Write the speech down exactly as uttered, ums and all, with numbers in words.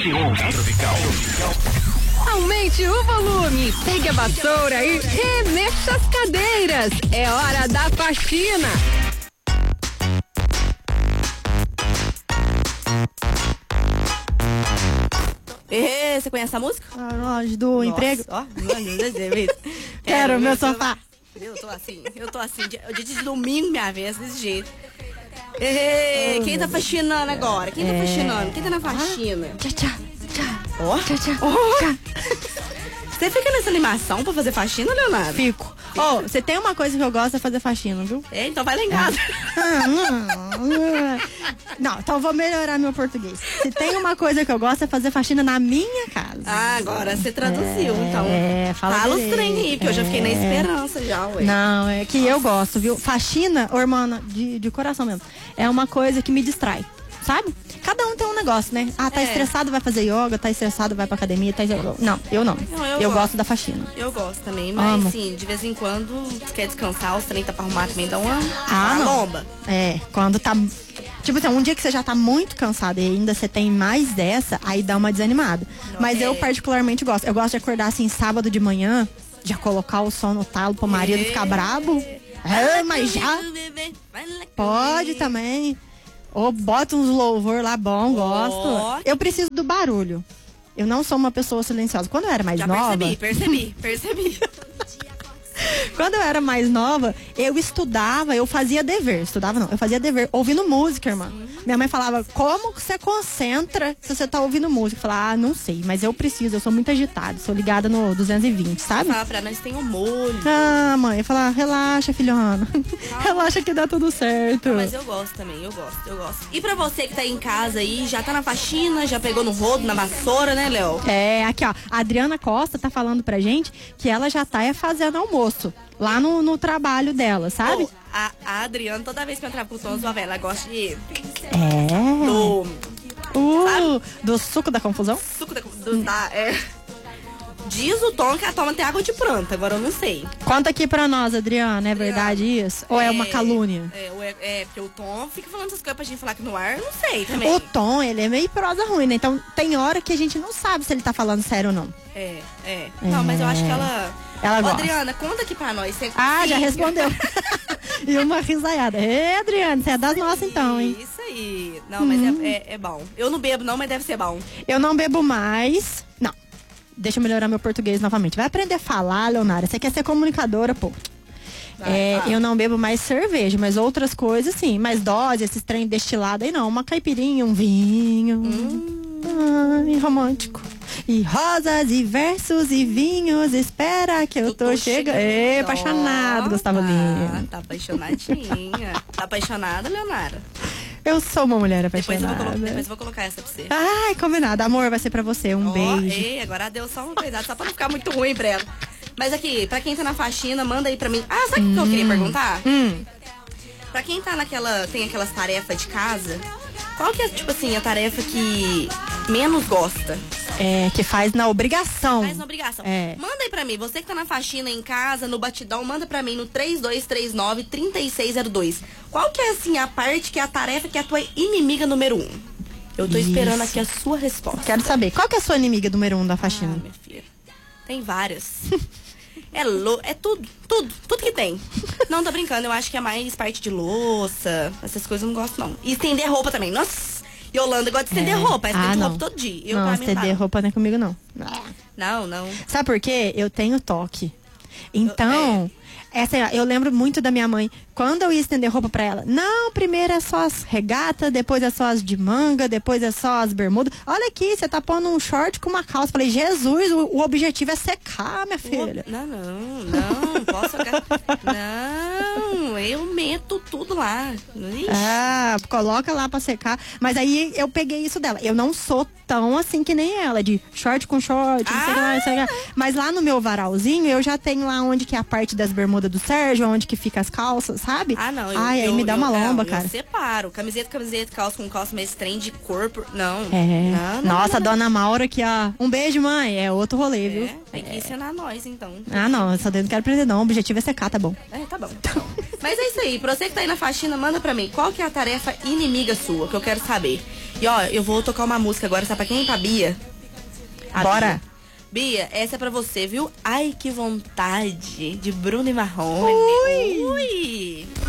Tropical. Aumente o volume, pegue a vassoura e remexa as cadeiras. É hora da faxina. E, você conhece essa música? Ah, do Nossa, emprego. Ó, Quero, Quero meu sofá. Eu tô assim, eu tô assim, dia, dia de domingo, minha vez, desse jeito. E, quem tá faxinando agora? Quem tá é... faxinando? Quem tá na faxina? Tchau, tchau, tchau. Ó, tchau, tchau. Oh. Você fica nessa animação pra fazer faxina, Leonardo? Fico. Ó, oh, você tem uma coisa que eu gosto é fazer faxina, viu? É, então vai lá em casa. Não, então eu vou melhorar meu português. Se tem uma coisa que eu gosto é fazer faxina na minha casa. Ah, agora você traduziu, é, então. É, fala Fala os trem aí, porque é, eu já fiquei na esperança já, ué. Não, é que Nossa. eu gosto, viu? Faxina, ô, irmã, de, de coração mesmo, é uma coisa que me distrai, sabe? Cada um tem um negócio, né? Ah, tá é. estressado, vai fazer yoga, tá estressado, vai pra academia, tá... Não, eu não. não eu eu gosto. gosto da faxina. Eu gosto também, mas Amo. assim, de vez em quando, você quer descansar, os trem tá pra arrumar também, dá uma, ah, uma não. lomba. É, quando tá... Tipo assim, um dia que você já tá muito cansado e ainda você tem mais dessa, aí dá uma desanimada. Não Mas é. eu particularmente gosto. Eu gosto de acordar assim, sábado de manhã, já colocar o som no talo pro marido é. ficar brabo. É, mas já... Pode também. Ou bota uns louvor lá bom, oh. gosto. Eu preciso do barulho. Eu não sou uma pessoa silenciosa. Quando eu era mais Já nova... percebi, percebi, percebi. Quando eu era mais nova, eu estudava, eu fazia dever. Estudava não, eu fazia dever ouvindo música, irmã. Uhum. Minha mãe falava, como você concentra se você tá ouvindo música? Eu falava, ah, não sei, mas eu preciso, eu sou muito agitada, sou ligada no duzentos e vinte, sabe? Fala pra nós, tem um molho. Ah, mãe, eu falava, relaxa, filhona. Relaxa que dá tudo certo. Não, mas eu gosto também, eu gosto, eu gosto. E pra você que tá aí em casa aí, já tá na faxina, já pegou no rodo, na vassoura, né, Léo? É, aqui ó, a Adriana Costa tá falando pra gente que ela já tá é, fazendo almoço. Lá no, no trabalho dela, sabe? Oh, a, a Adriana, toda vez que eu entrar pro Tom Zuavel, ela gosta de... É. Do... Uh, do suco da confusão? Suco da confusão. Da, é. Diz o Tom que a toma tem água de planta, agora eu não sei. Conta aqui pra nós, Adriana, é verdade isso? Ou é, é uma calúnia? É, é, é, porque o Tom fica falando essas coisas pra gente falar aqui no ar, eu não sei também. O Tom, ele é meio prosa ruim, né? Então tem hora que a gente não sabe se ele tá falando sério ou não. É, é. Não, é. mas eu acho que ela... Ela Ô, gosta. Adriana, conta aqui pra nós. Você ah, sim. já respondeu. E uma risaiada. Ê, Adriana, você é das nossas então, hein? Isso aí. Não, mas hum. é, é, é bom. Eu não bebo não, mas deve ser bom. Eu não bebo mais. Não. Deixa eu melhorar meu português novamente. Vai aprender a falar, Leonara. Você quer ser comunicadora, pô. Vai, é, eu não bebo mais cerveja, mas outras coisas sim. Mais dose, esses trem destilado aí não. Uma caipirinha, um vinho. Hum. Ai, romântico. E rosas e versos e vinhos, espera que eu tô, tô chegando. Ê, apaixonado, Gustavo Lima. Tá apaixonadinha. Tá apaixonada, Leonara? Eu sou uma mulher apaixonada. Depois eu vou, depois eu vou colocar essa pra você. Ai, combinado. Amor, vai ser pra você. Um oh, beijo. Ei, agora deu só uma coisa, só pra não ficar muito ruim pra ela. Mas aqui, pra quem tá na faxina, manda aí pra mim. Ah, sabe o hum. que eu queria perguntar? Hum. Pra quem tá naquela, tem aquelas tarefas de casa, qual que é, tipo assim, a tarefa que menos gosta? É, que faz na obrigação. Faz na obrigação. É. Manda aí pra mim, você que tá na faxina em casa, no batidão, manda pra mim no três dois três nove, três seis zero dois. Qual que é, assim, a parte que é a tarefa que é a tua inimiga número um? Eu tô Isso. esperando aqui a sua resposta. Quero saber, qual que é a sua inimiga número um da faxina? Ah, minha filha, tem várias. É lou... é tudo, tudo, tudo que tem. Não, tô brincando, eu acho que é mais parte de louça, essas coisas eu não gosto não. E estender roupa também, nossa. Yolanda gosta de estender é. roupa, estende ah, roupa todo dia. Eu, não, estender roupa não é comigo não. Não, não. Sabe por quê? Eu tenho toque. Então... Eu, é. Essa, eu lembro muito da minha mãe, quando eu ia estender roupa pra ela, não, primeiro é só as regatas, depois é só as de manga, depois é só as bermudas. Olha aqui, você tá pondo um short com uma calça. Falei, Jesus, o, o objetivo é secar, minha filha. O, não, não, não, posso... Não, eu meto tudo lá. Ixi. Ah, coloca lá pra secar. Mas aí eu peguei isso dela. Eu não sou tão assim que nem ela, de short com short, ah. não sei lá, não sei lá. Mas lá no meu varalzinho, eu já tenho lá onde que é a parte das bermudas do Sérgio, onde que fica as calças, sabe? Ah, não. Eu, Ai, eu, aí me dá eu, uma eu, lomba, eu, cara. Eu separo. Camiseta, camiseta, calça com calça, mas trem de corpo, não. É. Não, não, Nossa, não, não. dona Maura aqui, ó. Um beijo, mãe. É outro rolê, é, viu? Tem que é. ensinar nós, então. Ah, não. Eu só não quero aprender, não. O objetivo é secar, tá bom. É, tá bom. Tá bom. Mas Mas é isso aí, pra você que tá aí na faxina, manda pra mim. Qual que é a tarefa inimiga sua, que eu quero saber. E ó, eu vou tocar uma música agora, sabe pra quem? Pra Bia. A Bora. Bia. Bia, essa é pra você, viu? Ai, que vontade, de Bruno e Marrone. Ui. Ui.